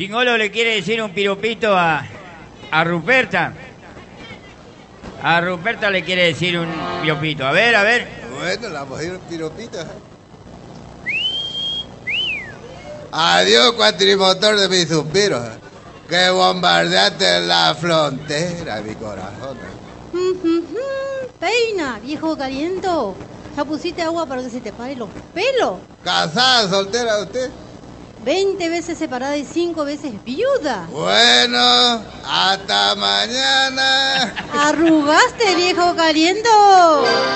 Chingolo le quiere decir un piropito a Ruperta. A Ruperta le quiere decir un piropito. A ver, a ver. Bueno, le vamos a ir un piropito. Adiós, cuatrimotor de mis suspiros. Que bombardeaste la frontera, mi corazón. Peina, viejo caliento. ¿Ya pusiste agua para que se te paren los pelos? ¿Casada, soltera usted? 20 veces separada y 5 veces viuda. Bueno, hasta mañana. ¿Arrugaste, viejo caliento?